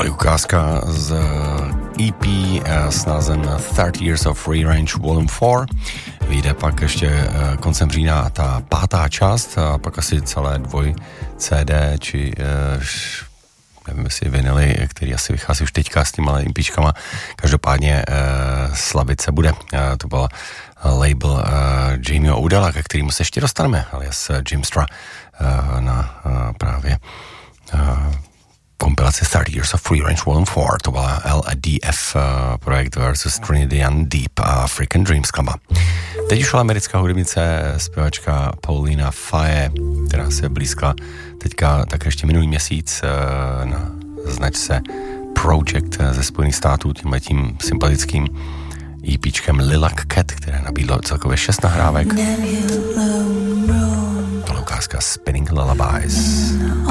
Tohle ukázka z EP s názvem 30 Years of Free Range Volume 4. Vyjde pak ještě koncem října ta 5. část a pak asi celé 2 CD, či nevím, jestli vinily, který asi vychází už teďka s těma EPčkama. Každopádně slavit se bude. To byl label Jamieho Odella, ke kterému se ještě dostaneme, alias Jimstra na právě kompilaci 30 Years of Free Range Volume 4. To byla LDF projekt versus Trinity and Deep African Dreams skladba. Teď už americká hudebnice, zpěvačka Paulina Faye, která se blízkla teďka tak ještě minulý měsíc na značce Project ze Spojených států tímhletím sympatickým EPčkem Lilac Cat, které nabídlo celkově 6 nahrávek. Tohle ukázka Spinning Lullabies.